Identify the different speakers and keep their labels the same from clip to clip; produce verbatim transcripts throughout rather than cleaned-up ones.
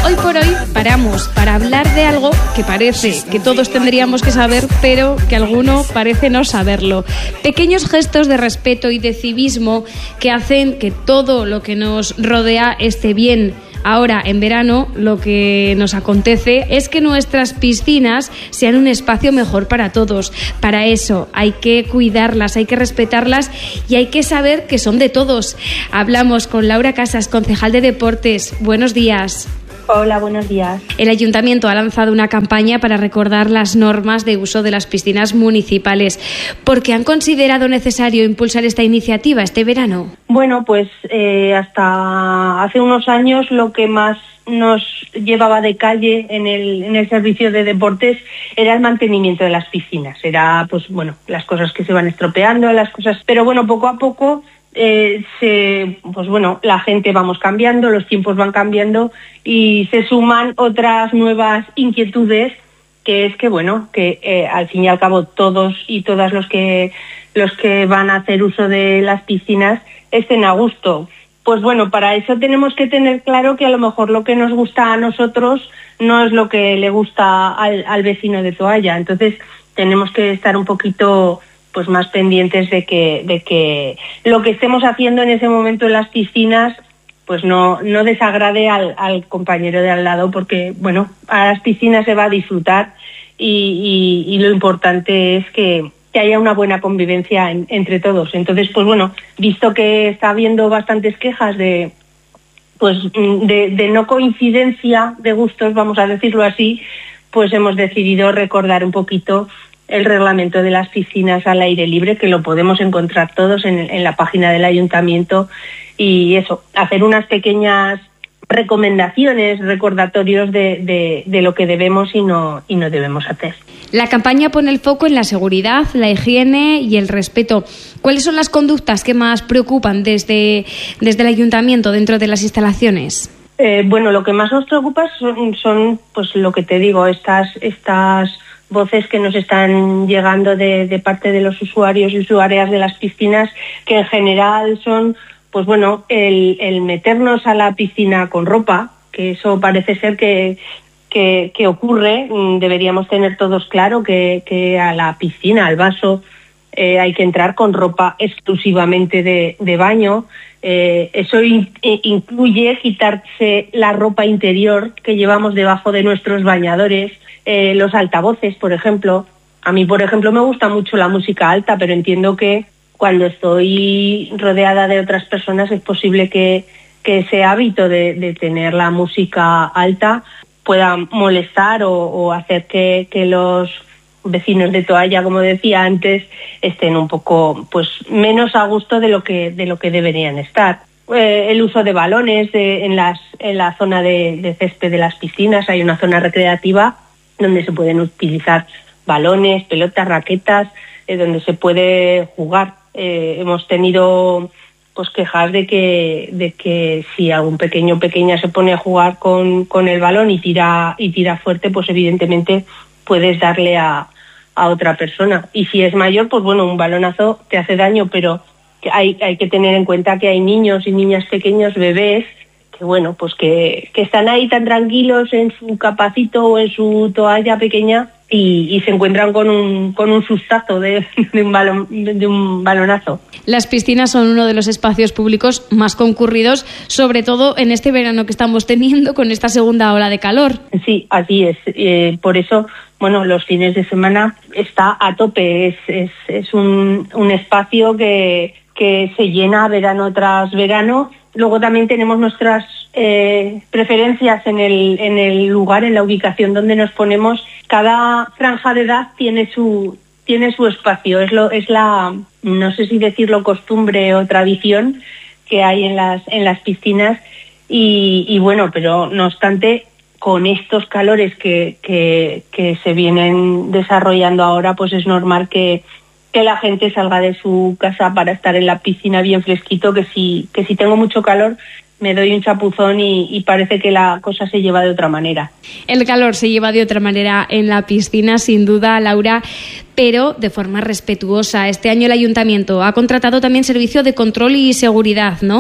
Speaker 1: Hoy por hoy paramos para hablar de algo que parece que todos tendríamos que saber, pero que alguno parece no saberlo. Pequeños gestos de respeto y de civismo que hacen que todo lo que nos rodea esté bien. Ahora, en verano, lo que nos acontece es que nuestras piscinas sean un espacio mejor para todos. Para eso hay que cuidarlas, hay que respetarlas y hay que saber que son de todos. Hablamos con Laura Casas, concejal de Deportes. Buenos días.
Speaker 2: Hola, buenos días.
Speaker 1: El Ayuntamiento ha lanzado una campaña para recordar las normas de uso de las piscinas municipales. ¿Por qué han considerado necesario impulsar esta iniciativa este verano?
Speaker 2: Bueno, pues eh, hasta hace unos años lo que más nos llevaba de calle en el, en el servicio de deportes era el mantenimiento de las piscinas. Era, pues bueno, las cosas que se van estropeando, las cosas... Pero bueno, poco a poco... Eh, se, pues bueno, la gente vamos cambiando, los tiempos van cambiando y se suman otras nuevas inquietudes, que es que bueno, que eh, al fin y al cabo todos y todas los que los que van a hacer uso de las piscinas estén a gusto. Pues bueno, para eso tenemos que tener claro que a lo mejor lo que nos gusta a nosotros no es lo que le gusta al, al vecino de toalla. Entonces tenemos que estar un poquito pues más pendientes de que de que lo que estemos haciendo en ese momento en las piscinas pues no no desagrade al, al compañero de al lado, porque bueno, a las piscinas se va a disfrutar y, y, y lo importante es que, que haya una buena convivencia en, entre todos. Entonces, pues bueno, visto que está habiendo bastantes quejas de pues de, de no coincidencia de gustos, vamos a decirlo así, pues hemos decidido recordar un poquito el reglamento de las piscinas al aire libre, que lo podemos encontrar todos en, en la página del Ayuntamiento, y eso, hacer unas pequeñas recomendaciones, recordatorios de, de, de lo que debemos y no, y no debemos hacer.
Speaker 1: La campaña pone el foco en la seguridad, la higiene y el respeto. ¿Cuáles son las conductas que más preocupan desde, desde el Ayuntamiento dentro de las instalaciones?
Speaker 2: Eh, bueno, lo que más nos preocupa son, son pues lo que te digo, estas estas voces que nos están llegando de, de parte de los usuarios y usuarias de las piscinas, que en general son, pues bueno, el, el meternos a la piscina con ropa, que eso parece ser que, que, que ocurre. Deberíamos tener todos claro que, que a la piscina, al vaso, eh, hay que entrar con ropa exclusivamente de, de baño. Eh, eso in, incluye quitarse la ropa interior que llevamos debajo de nuestros bañadores. Eh, los altavoces, por ejemplo. A mí, por ejemplo, me gusta mucho la música alta, pero entiendo que cuando estoy rodeada de otras personas es posible que, que ese hábito de, de tener la música alta pueda molestar o, o hacer que, que los vecinos de toalla, como decía antes, estén un poco pues menos a gusto de lo que de lo que deberían estar. Eh, el uso de balones de, en las en la zona de, de césped de las piscinas. Hay una zona recreativa donde se pueden utilizar balones, pelotas, raquetas, eh, donde se puede jugar. Eh, hemos tenido pues quejas de que de que si algún pequeño o pequeña se pone a jugar con, con el balón y tira y tira fuerte, pues evidentemente puedes darle a, a otra persona. Y si es mayor, pues bueno, un balonazo te hace daño, pero hay, hay que tener en cuenta que hay niños y niñas pequeños, bebés, que bueno, pues que, que están ahí tan tranquilos en su capacito o en su toalla pequeña y, y se encuentran con un con un sustazo de, de, un balón, de un balonazo.
Speaker 1: Las piscinas son uno de los espacios públicos más concurridos, sobre todo en este verano que estamos teniendo con esta segunda ola de calor.
Speaker 2: Sí, así es. Eh, por eso, bueno, los fines de semana está a tope. Es, es, es un, un espacio que, que se llena verano tras verano. Luego también tenemos nuestras eh, preferencias en el en el lugar, en la ubicación donde nos ponemos. Cada franja de edad tiene su tiene su espacio. Es lo es la no sé si decirlo costumbre o tradición que hay en las en las piscinas y, y bueno, pero no obstante, con estos calores que que que se vienen desarrollando ahora, pues es normal que que la gente salga de su casa para estar en la piscina bien fresquito, que si que si tengo mucho calor me doy un chapuzón y, y parece que la cosa se lleva de otra manera.
Speaker 1: El calor se lleva de otra manera en la piscina, sin duda, Laura, pero de forma respetuosa. Este año el Ayuntamiento ha contratado también servicio de control y seguridad, ¿no?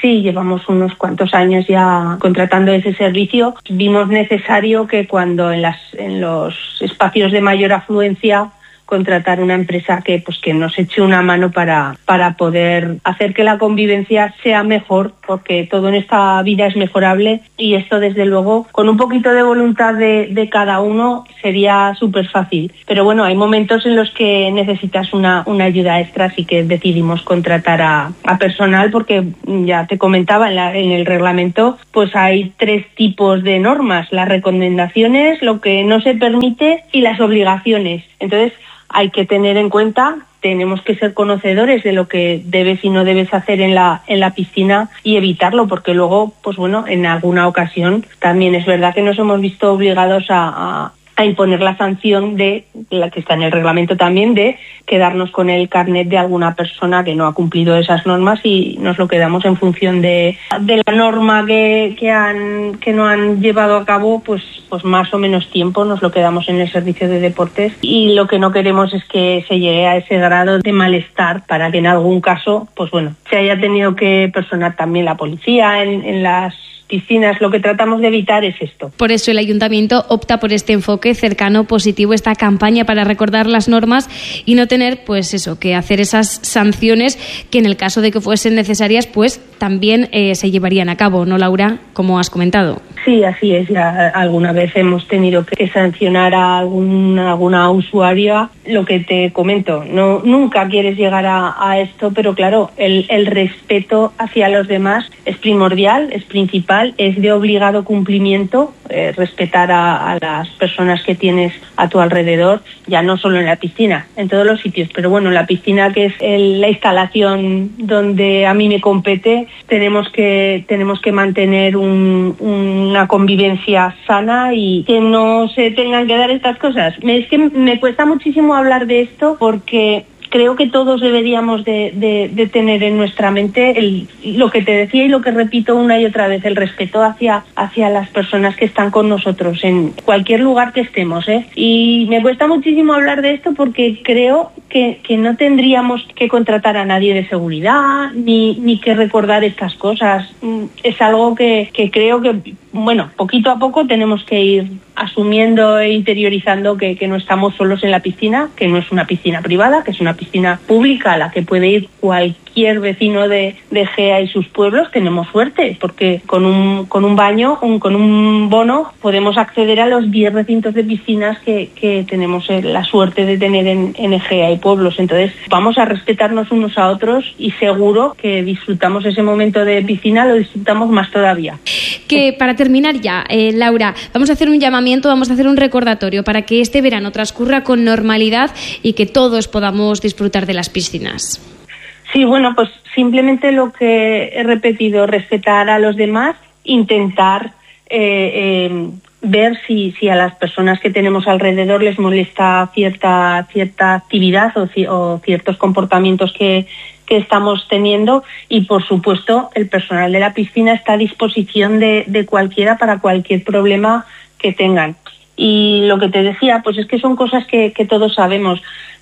Speaker 2: Sí, llevamos unos cuantos años ya contratando ese servicio. Vimos necesario que cuando en, las, en los espacios de mayor afluencia contratar una empresa que pues que nos eche una mano para, para poder hacer que la convivencia sea mejor, porque todo en esta vida es mejorable y esto desde luego con un poquito de voluntad de, de cada uno sería súper fácil. Pero bueno, hay momentos en los que necesitas una, una ayuda extra, así que decidimos contratar a, a personal porque ya te comentaba en, la, en el reglamento pues hay tres tipos de normas: las recomendaciones, lo que no se permite y las obligaciones. Entonces hay que tener en cuenta, tenemos que ser conocedores de lo que debes y no debes hacer en la en la piscina y evitarlo, porque luego, pues bueno, en alguna ocasión también es verdad que nos hemos visto obligados a, a, a imponer la sanción de la que está en el reglamento también, de quedarnos con el carnet de alguna persona que no ha cumplido esas normas y nos lo quedamos en función de, de la norma que, que han que no han llevado a cabo, pues pues más o menos tiempo nos lo quedamos en el servicio de deportes, y lo que no queremos es que se llegue a ese grado de malestar para que en algún caso, pues bueno, se haya tenido que personar también la policía en, en las piscinas. Lo que tratamos de evitar es esto.
Speaker 1: Por eso el Ayuntamiento opta por este enfoque cercano, positivo, esta campaña para recordar las normas y no tener, pues eso, que hacer esas sanciones que en el caso de que fuesen necesarias, pues también eh, se llevarían a cabo, ¿no, Laura? Como has comentado.
Speaker 2: Sí, así es. Ya alguna vez hemos tenido que sancionar a algún, alguna usuaria. Lo que te comento, no nunca quieres llegar a, a esto, pero claro, el, el respeto hacia los demás es primordial, es principal, es de obligado cumplimiento, eh, respetar a, a las personas que tienes a tu alrededor, ya no solo en la piscina, en todos los sitios, pero bueno, en la piscina, que es el, la instalación donde a mí me compete, tenemos que tenemos que mantener un, un una convivencia sana y que no se tengan que dar estas cosas. Es que me cuesta muchísimo hablar de esto porque creo que todos deberíamos de, de, de tener en nuestra mente el, lo que te decía y lo que repito una y otra vez, el respeto hacia, hacia las personas que están con nosotros en cualquier lugar que estemos, ¿eh? Y me cuesta muchísimo hablar de esto porque creo que, que no tendríamos que contratar a nadie de seguridad ni, ni que recordar estas cosas. Es algo que, que creo que, bueno, poquito a poco tenemos que ir asumiendo e interiorizando que, que no estamos solos en la piscina, que no es una piscina privada, que es una piscina pública a la que puede ir cualquier vecino de, de Gea y sus pueblos. Tenemos suerte porque con un con un baño, un, con un bono, podemos acceder a los diez recintos de piscinas que, que tenemos la suerte de tener en, en Egea y pueblos. Entonces vamos a respetarnos unos a otros y seguro que disfrutamos ese momento de piscina, lo disfrutamos más todavía.
Speaker 1: Que para terminar ya, eh, Laura, vamos a hacer un llamamiento, vamos a hacer un recordatorio para que este verano transcurra con normalidad y que todos podamos disfrutar de las piscinas.
Speaker 2: Sí, bueno, pues simplemente lo que he repetido, respetar a los demás, intentar eh, eh, ver si, si a las personas que tenemos alrededor les molesta cierta cierta actividad o, o ciertos comportamientos que, que estamos teniendo, y por supuesto el personal de la piscina está a disposición de, de cualquiera para cualquier problema que tengan. Y lo que te decía, pues es que son cosas que, que todos sabemos.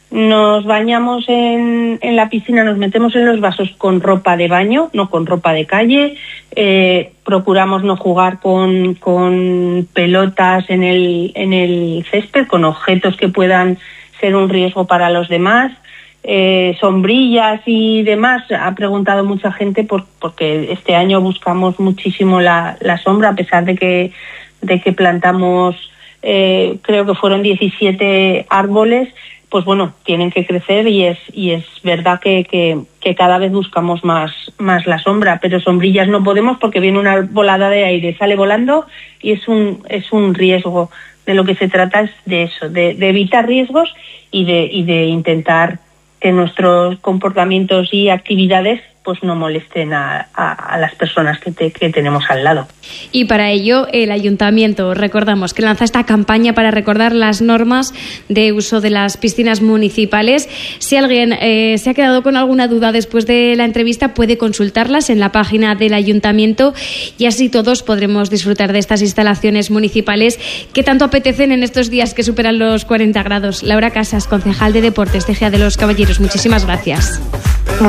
Speaker 2: Nos bañamos en, en la piscina, nos metemos en los vasos con ropa de baño, no con ropa de calle. Eh, procuramos no jugar con, con pelotas en el, en el césped, con objetos que puedan ser un riesgo para los demás. Eh, sombrillas y demás, ha preguntado mucha gente por, porque este año buscamos muchísimo la, la sombra, a pesar de que, de que plantamos, eh, creo que fueron diecisiete árboles. Pues bueno, tienen que crecer y es y es verdad que, que, que cada vez buscamos más más la sombra, pero sombrillas no podemos porque viene una volada de aire, sale volando y es un es un riesgo. De lo que se trata es de eso, de, de evitar riesgos y de y de intentar que nuestros comportamientos y actividades pues no molesten a, a, a las personas que, te, que tenemos al lado.
Speaker 1: Y para ello el Ayuntamiento, recordamos, que lanza esta campaña para recordar las normas de uso de las piscinas municipales. Si alguien eh, se ha quedado con alguna duda después de la entrevista, puede consultarlas en la página del Ayuntamiento y así todos podremos disfrutar de estas instalaciones municipales que tanto apetecen en estos días que superan los cuarenta grados. Laura Casas, concejal de Deportes de Gea de los Caballeros, muchísimas gracias.